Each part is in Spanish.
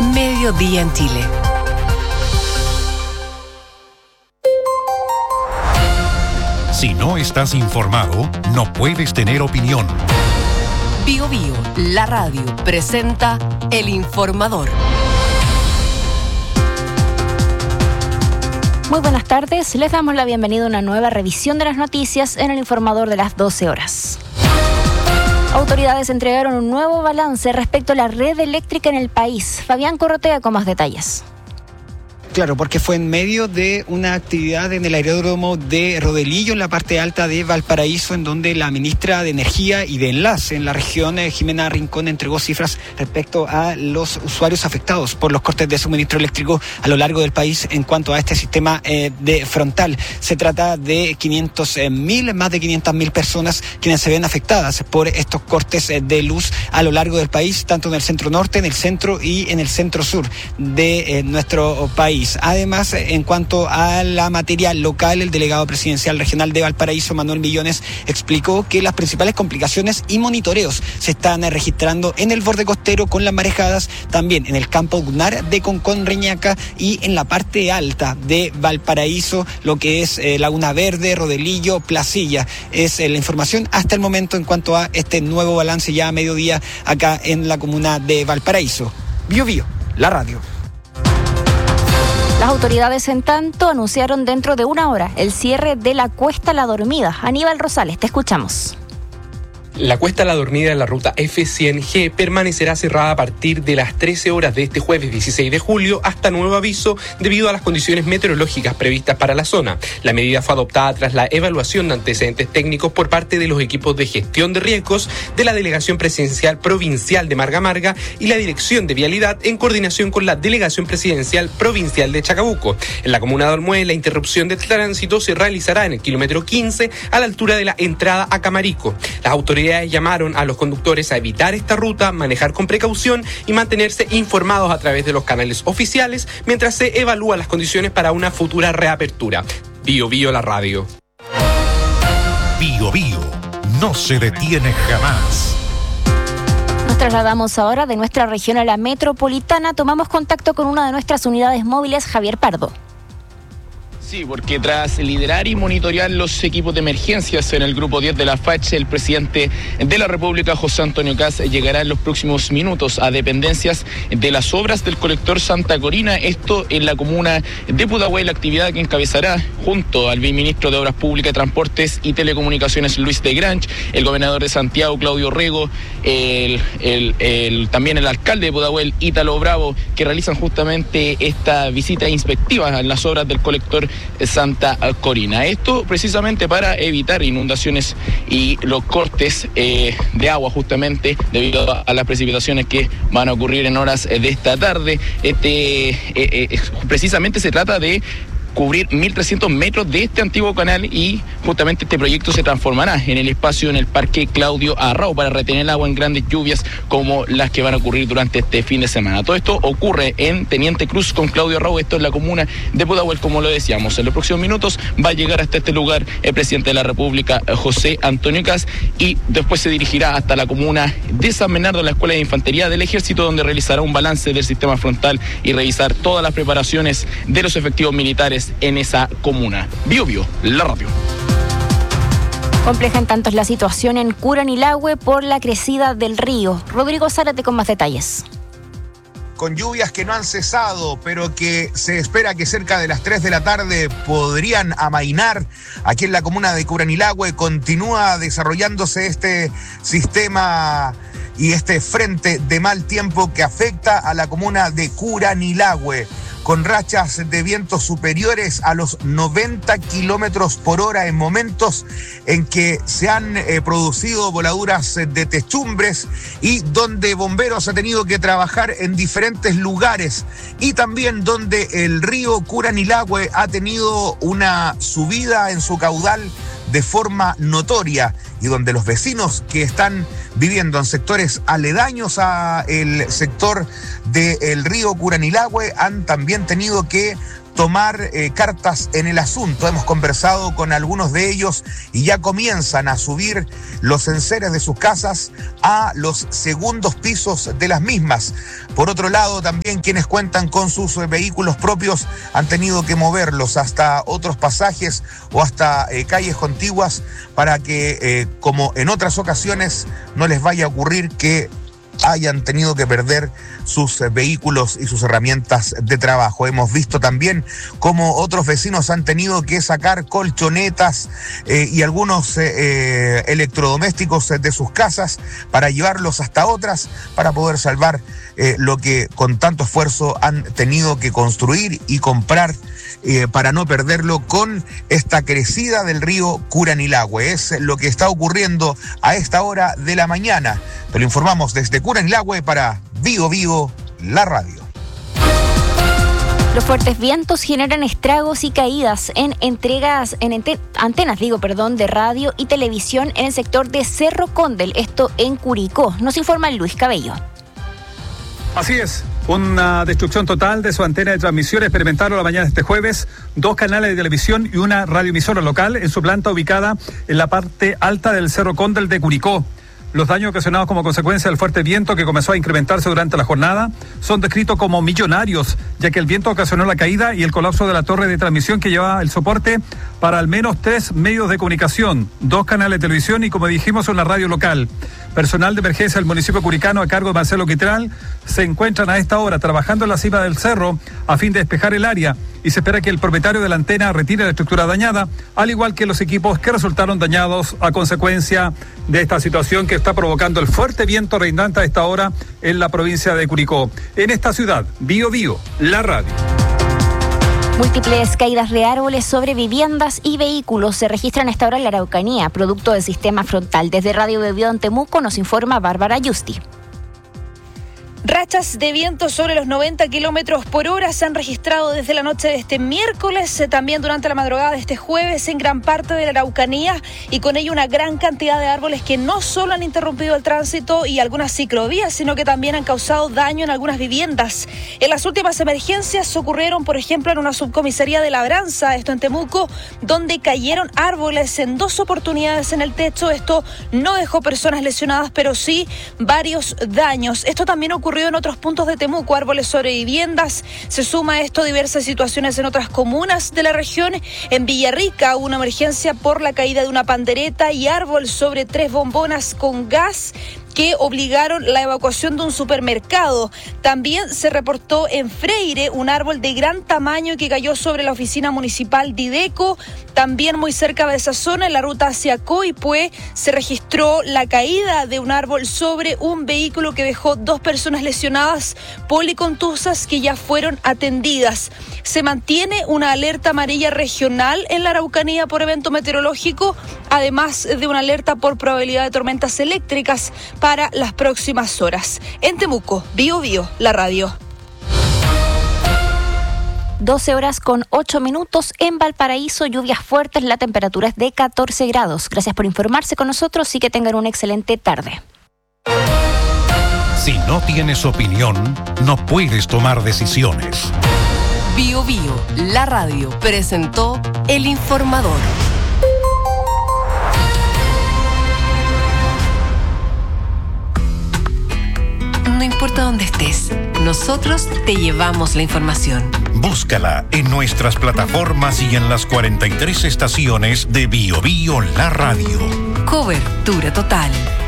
Mediodía en Chile. Si no estás informado, no puedes tener opinión. Bío Bío, la radio, presenta El Informador. Muy buenas tardes, les damos la bienvenida a una nueva revisión de las noticias en El Informador de las 12 horas. Autoridades entregaron un nuevo balance respecto a la red eléctrica en el país. Fabián Corrotea con más detalles. Claro, porque fue en medio de una actividad en el aeródromo de Rodelillo, en la parte alta de Valparaíso, en donde la ministra de Energía y de Enlace en la región, Jimena Rincón, entregó cifras respecto a los usuarios afectados por los cortes de suministro eléctrico a lo largo del país en cuanto a este sistema de frontal. Se trata de más de 500.000 personas quienes se ven afectadas por estos cortes de luz a lo largo del país, tanto en el centro norte, en el centro y en el centro sur de nuestro país. Además, en cuanto a la materia local, el delegado presidencial regional de Valparaíso, Manuel Millones, explicó que las principales complicaciones y monitoreos se están registrando en el borde costero con las marejadas, también en el campo dunar de Concón, Reñaca, y en la parte alta de Valparaíso, lo que es Laguna Verde, Rodelillo, Placilla. Es la información hasta el momento en cuanto a este nuevo balance ya a mediodía acá en la comuna de Valparaíso. Bío Bío, la radio. Las autoridades, en tanto, anunciaron dentro de una hora el cierre de la Cuesta La Dormida. Aníbal Rosales, te escuchamos. La Cuesta La Dormida en la ruta F100G permanecerá cerrada a partir de las 13 horas de este jueves 16 de julio hasta nuevo aviso debido a las condiciones meteorológicas previstas para la zona. La medida fue adoptada tras la evaluación de antecedentes técnicos por parte de los equipos de gestión de riesgos de la Delegación Presidencial Provincial de Marga Marga y la Dirección de Vialidad en coordinación con la Delegación Presidencial Provincial de Chacabuco. En la comuna de Olmué, la interrupción de tránsito se realizará en el kilómetro 15 a la altura de la entrada a Camarico. Las autoridades llamaron a los conductores a evitar esta ruta, manejar con precaución y mantenerse informados a través de los canales oficiales mientras se evalúan las condiciones para una futura reapertura. Bío Bío, la radio. Bío Bío, no se detiene jamás. Nos trasladamos ahora de nuestra región a la metropolitana. Tomamos contacto con una de nuestras unidades móviles, Javier Pardo. Sí, porque tras liderar y monitorear los equipos de emergencias en el grupo 10 de la FACH, el presidente de la República, José Antonio Kast, llegará en los próximos minutos a dependencias de las obras del colector Santa Corina, esto en la comuna de Pudahuel, la actividad que encabezará junto al viceministro de Obras Públicas, Transportes y Telecomunicaciones, Luis de Grange, el gobernador de Santiago, Claudio Rego, también el alcalde de Pudahuel, Ítalo Bravo, que realizan justamente esta visita inspectiva en las obras del colector Santa Corina. Esto precisamente para evitar inundaciones y los cortes de agua justamente debido a las precipitaciones que van a ocurrir en horas de esta tarde. Precisamente se trata de cubrir 1.300 metros de este antiguo canal y justamente este proyecto se transformará en el espacio en el Parque Claudio Arrau para retener el agua en grandes lluvias como las que van a ocurrir durante este fin de semana. Todo esto ocurre en Teniente Cruz con Claudio Arrau, esto es la comuna de Pudahuel, como lo decíamos. En los próximos minutos va a llegar hasta este lugar el presidente de la República, José Antonio Kast, y después se dirigirá hasta la comuna de San Bernardo, la Escuela de Infantería del Ejército, donde realizará un balance del sistema frontal y revisar todas las preparaciones de los efectivos militares en esa comuna. Bío Bío, la radio. Compleja en tanto es la situación en Curanilahue por la crecida del río. Rodrigo Zárate con más detalles. Con lluvias que no han cesado, pero que se espera que cerca de las 3 de la tarde podrían amainar. Aquí en la comuna de Curanilahue continúa desarrollándose este sistema y este frente de mal tiempo que afecta a la comuna de Curanilahue, con rachas de vientos superiores a los 90 kilómetros por hora en momentos en que se han producido voladuras de techumbres y donde bomberos han tenido que trabajar en diferentes lugares, y también donde el río Curanilahue ha tenido una subida en su caudal de forma notoria y donde los vecinos que están viviendo en sectores aledaños a el sector del río Curanilahue han también tenido que tomar cartas en el asunto. Hemos conversado con algunos de ellos y ya comienzan a subir los enseres de sus casas a los segundos pisos de las mismas. Por otro lado, también quienes cuentan con sus vehículos propios han tenido que moverlos hasta otros pasajes o hasta calles contiguas para que, como en otras ocasiones, no les vaya a ocurrir que hayan tenido que perder sus vehículos y sus herramientas de trabajo. Hemos visto también cómo otros vecinos han tenido que sacar colchonetas y algunos electrodomésticos de sus casas para llevarlos hasta otras para poder salvar lo que con tanto esfuerzo han tenido que construir y comprar para no perderlo con esta crecida del río Curanilahue. Es lo que está ocurriendo a esta hora de la mañana. Te lo informamos desde Curanilahue para Bío Bío, la radio. Los fuertes vientos generan estragos y caídas en antenas de radio y televisión en el sector de Cerro Condel, esto en Curicó. Nos informa Luis Cabello. Así es, una destrucción total de su antena de transmisión experimentaron la mañana de este jueves 2 canales de televisión y una radioemisora local en su planta ubicada en la parte alta del Cerro Condel de Curicó. Los daños ocasionados como consecuencia del fuerte viento que comenzó a incrementarse durante la jornada son descritos como millonarios, ya que el viento ocasionó la caída y el colapso de la torre de transmisión que llevaba el soporte para al menos 3 medios de comunicación, 2 canales de televisión y, como dijimos, una radio local. Personal de emergencia del municipio curicano a cargo de Marcelo Quitral se encuentran a esta hora trabajando en la cima del cerro a fin de despejar el área y se espera que el propietario de la antena retire la estructura dañada, al igual que los equipos que resultaron dañados a consecuencia de esta situación que está provocando el fuerte viento reinante a esta hora en la provincia de Curicó. En esta ciudad, Bío Bío, la radio. Múltiples caídas de árboles sobre viviendas y vehículos se registran a esta hora en la Araucanía, producto del sistema frontal. Desde Radio Bío en Temuco nos informa Bárbara Yusti. Rachas de viento sobre los 90 kilómetros por hora se han registrado desde la noche de este miércoles, también durante la madrugada de este jueves en gran parte de la Araucanía, y con ello una gran cantidad de árboles que no solo han interrumpido el tránsito y algunas ciclovías, sino que también han causado daño en algunas viviendas. En las últimas emergencias ocurrieron, por ejemplo, en una subcomisaría de Labranza, esto en Temuco, donde cayeron árboles en 2 oportunidades en el techo. Esto no dejó personas lesionadas, pero sí varios daños. Esto también ocurrió en otros puntos de Temuco, árboles sobre viviendas. Se suma a esto diversas situaciones en otras comunas de la región. En Villarrica hubo una emergencia por la caída de una pandereta y árbol sobre 3 bombonas con gas que obligaron la evacuación de un supermercado. También se reportó en Freire un árbol de gran tamaño que cayó sobre la oficina municipal de IDECO. También muy cerca de esa zona, en la ruta hacia Coipue, se registró la caída de un árbol sobre un vehículo que dejó 2 personas lesionadas policontusas que ya fueron atendidas. Se mantiene una alerta amarilla regional en la Araucanía por evento meteorológico, además de una alerta por probabilidad de tormentas eléctricas para las próximas horas. En Temuco, Bío Bío, la radio. 12 horas con 8 minutos. En Valparaíso, lluvias fuertes, la temperatura es de 14 grados. Gracias por informarse con nosotros y que tengan una excelente tarde. Si no tienes opinión, no puedes tomar decisiones. Bío Bío, la radio, presentó El Informador. No importa dónde estés, nosotros te llevamos la información. Búscala en nuestras plataformas y en las 43 estaciones de Bío Bío, la radio. Cobertura total.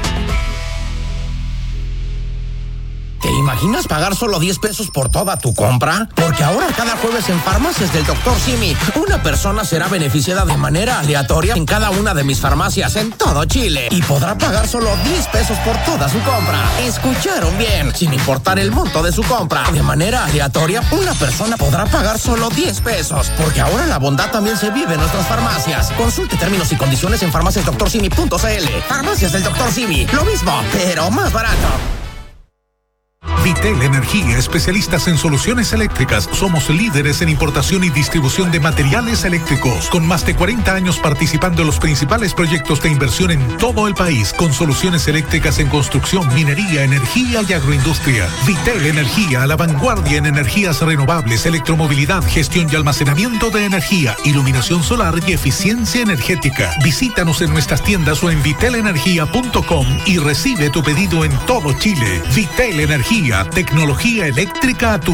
¿Te imaginas pagar solo 10 pesos por toda tu compra? Porque ahora cada jueves en Farmacias del Dr. Simi, una persona será beneficiada de manera aleatoria en cada una de mis farmacias en todo Chile y podrá pagar solo 10 pesos por toda su compra. ¿Escucharon bien? Sin importar el monto de su compra. De manera aleatoria, una persona podrá pagar solo 10 pesos. Porque ahora la bondad también se vive en nuestras farmacias. Consulte términos y condiciones en farmaciasdrsimi.cl. Farmacias del Dr. Simi. Lo mismo, pero más barato. Vitel Energía, especialistas en soluciones eléctricas. Somos líderes en importación y distribución de materiales eléctricos, con más de 40 años participando en los principales proyectos de inversión en todo el país, con soluciones eléctricas en construcción, minería, energía y agroindustria. Vitel Energía, a la vanguardia en energías renovables, electromovilidad, gestión y almacenamiento de energía, iluminación solar y eficiencia energética. Visítanos en nuestras tiendas o en vitelenergia.com y recibe tu pedido en todo Chile. Vitel Energía, tecnología eléctrica a tu